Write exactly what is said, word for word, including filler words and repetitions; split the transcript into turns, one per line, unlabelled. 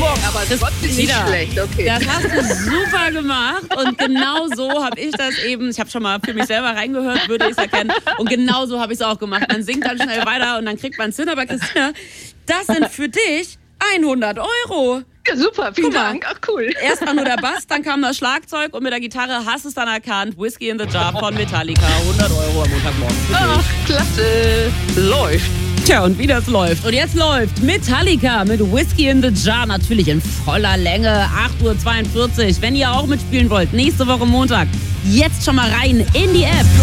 Montagmorgen, aber
Das-
trotzdem nicht
wieder.
schlecht, okay.
Das hast du super gemacht und genau so habe ich das eben, ich habe schon mal für mich selber reingehört, würde ich es erkennen und genau so habe ich es auch gemacht. Man singt dann schnell weiter und dann kriegt man Zinn, aber Christina, das sind für dich hundert Euro.
Ja, super, vielen
Guck mal.
Dank. Ach, cool.
Erstmal nur der Bass, dann kam das Schlagzeug und mit der Gitarre hast du es dann erkannt. Whiskey in the Jar von Metallica, hundert Euro am Montagmorgen. für dich.
Ach, klasse. Läuft.
Tja, und wie das läuft. Und jetzt läuft Metallica mit Whiskey in the Jar, natürlich in voller Länge, acht Uhr zweiundvierzig. Wenn ihr auch mitspielen wollt, nächste Woche Montag, jetzt schon mal rein in die App.